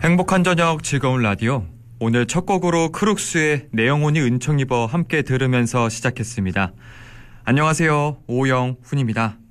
행복한 저녁 즐거운 라디오. 오늘 첫 곡으로 크룩스의 내 영혼이 은총 입어 함께 들으면서 시작했습니다. 안녕하세요. 오영훈입니다.